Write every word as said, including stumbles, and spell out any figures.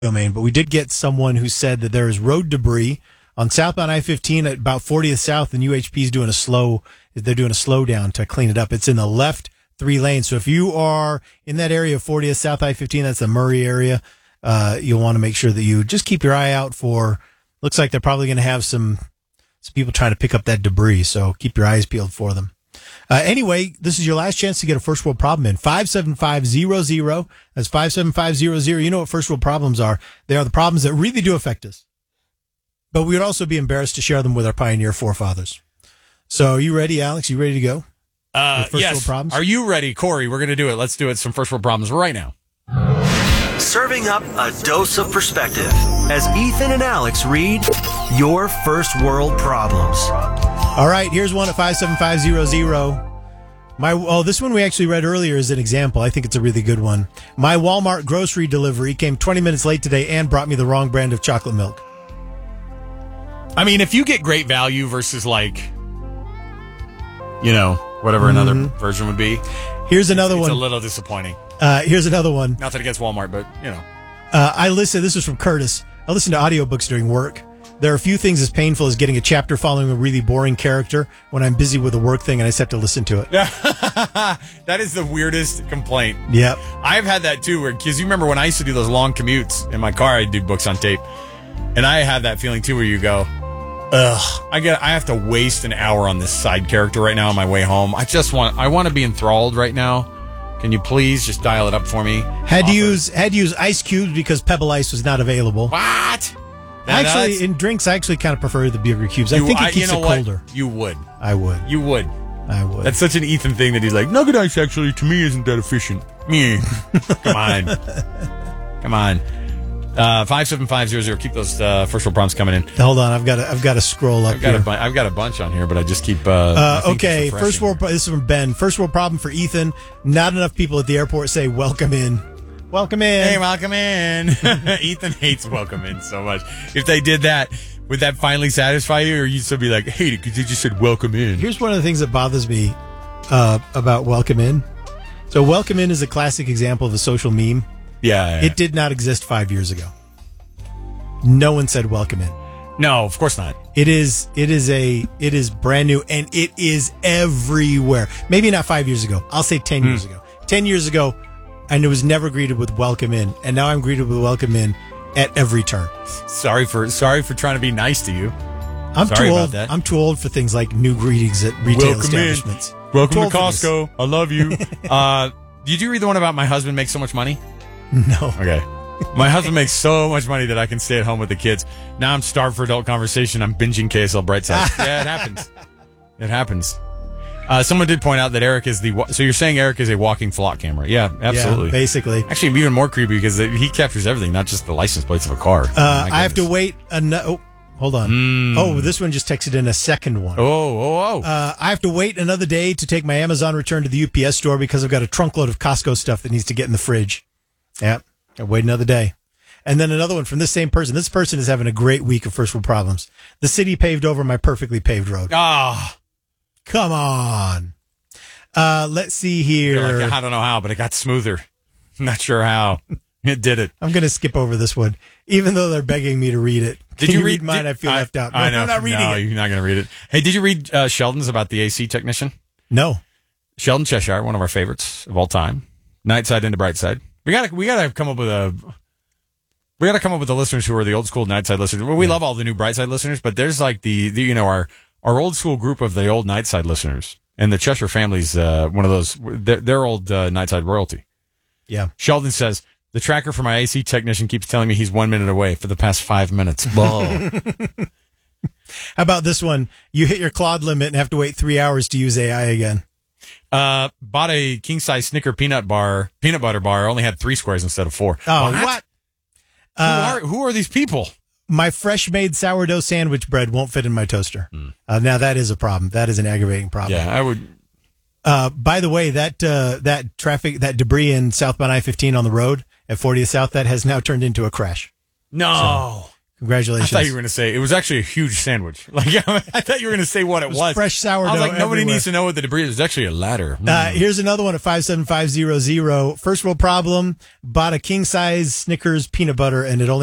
domain, but we did get someone who said that there is road debris on southbound I fifteen at about fortieth South, and U H P is doing a slow, they're doing a slowdown to clean it up. It's in the left three lanes. So if you are in that area of fortieth South I fifteen, that's the Murray area, uh, you'll want to make sure that you just keep your eye out for, looks like they're probably going to have some, some people trying to pick up that debris. So keep your eyes peeled for them. Uh, anyway, this is your last chance to get a first world problem in. five seven five zero zero. That's five seven five zero zero. You know what first world problems are. They are the problems that really do affect us. But we would also be embarrassed to share them with our pioneer forefathers. So are you ready, Alex? You ready to go? Uh, first yes. world problems? Are you ready, Corey? We're going to do it. Let's do it. Some first world problems right now. Serving up a dose of perspective as Ethan and Alex read your first world problems. All right, here's one at five seven five zero zero. My oh, this one we actually read earlier as an example. I think it's a really good one. My Walmart grocery delivery came twenty minutes late today and brought me the wrong brand of chocolate milk. I mean, if you get great value versus like, you know, whatever another Mm-hmm. version would be. Here's another it's one. It's a little disappointing. Uh, here's another one. Nothing against Walmart, but, you know. Uh, I listen, this is from Curtis. I listen to audiobooks during work. There are a few things as painful as getting a chapter following a really boring character when I'm busy with a work thing and I just have to listen to it. That is the weirdest complaint. Yep. I've had that too, where, because you remember when I used to do those long commutes in my car, I'd do books on tape. And I had that feeling too, where you go, ugh, I get, I have to waste an hour on this side character right now on my way home. I just want, I want to be enthralled right now. Can you please just dial it up for me? Had to Offer. use had to use ice cubes because Pebble Ice was not available. What? Actually, That's, in drinks, I actually kind of prefer the bigger cubes. I you, think it I, keeps you know it what? colder. You would. I would. You would. I would. That's such an Ethan thing that he's like, nugget ice actually to me isn't that efficient. Me. Come on. Come on. Uh, five seven five zero zero. Keep those uh, first world problems coming in. Hold on, I've got to, I've got to scroll up I've got, here. a, bu- I've got a bunch on here, but I just keep. Uh, Uh, I think okay, it's first refreshing. world. pro- This is from Ben. First world problem for Ethan. Not enough people at the airport say "Welcome in." Welcome in. Hey, welcome in. Ethan hates welcome in so much. If they did that, would that finally satisfy you, or you'd still be like, hey, because you just said welcome in? Here's one of the things that bothers me uh, about "Welcome in." So, "Welcome in" is a classic example of a social meme. Yeah, yeah. It did not exist five years ago. No one said "Welcome in." No, of course not. It is. It is a. It is brand new, and it is everywhere. Maybe not five years ago. I'll say ten Hmm. years ago. Ten years ago, and it was never greeted with "Welcome in," and now I'm greeted with "Welcome in" at every turn. Sorry for sorry for trying to be nice to you. I'm Sorry too about old. that. I'm too old for things like new greetings at retail Welcome in. establishments. Welcome Too to old for this. Costco. I love you. uh, did you read the one about my husband makes so much money? No. Okay. My husband makes so much money that I can stay at home with the kids. Now I'm starved for adult conversation. I'm binging K S L Brightside. Yeah, it happens. It happens. Uh, someone did point out that Eric is the... wa- So you're saying Eric is a walking flock camera. Yeah, absolutely. Yeah, basically. Actually, even more creepy because he captures everything, not just the license plates of a car. Uh, My I have to goodness. wait. An- oh, hold on. Oh, this one just texted in a second one. Oh, oh, oh. Uh, I have to wait another day to take my Amazon return to the U P S store because I've got a trunkload of Costco stuff that needs to get in the fridge. Yeah, I'll wait another day. And then another one from this same person. This person is having a great week of first world problems. The city paved over my perfectly paved road. Ah, Come on. Uh, let's see here. like, I don't know how, but it got smoother. Not sure how. It did it. I'm going to skip over this one, even though they're begging me to read it. Did Can you you read read mine? did- I feel left out. No, I know. I'm not reading no, it. you're not going to read it. Hey, did you read uh, Sheldon's about the A C technician? No. Sheldon Cheshire, one of our favorites of all time. Nightside into Brightside. We gotta, we gotta come up with a, we gotta come up with the listeners who are the old school Nightside listeners. Well, we love all the new Brightside listeners, but there's like the, the you know, our, our old school group of the old Nightside listeners, and the Cheshire family's uh, one of those. They're, they're old uh, Nightside royalty. Yeah. Sheldon says the tracker for my A C technician keeps telling me he's one minute away for the past five minutes. Ball. How about this one? You hit your Claude limit and have to wait three hours to use A I again. Uh, bought a king size Snicker peanut bar, peanut butter bar. Only had three squares instead of four. Oh, what? Who, Uh, are, who are these people? My fresh made sourdough sandwich bread won't fit in my toaster. Mm. Uh, now that is a problem. That is an aggravating problem. Yeah, I would. Uh, by the way, that uh, that traffic, that debris in southbound I fifteen on the road at fortieth South, that has now turned into a crash. No. Congratulations. I thought you were going to say it was actually a huge sandwich. Like I thought you were going to say what it, was. was. Fresh sourdough. I was like, nobody everywhere. needs to know what the debris is. It's actually a ladder. Mm. Uh, here's another one at five seven five zero zero. First world problem. Bought a king size Snickers peanut butter and it only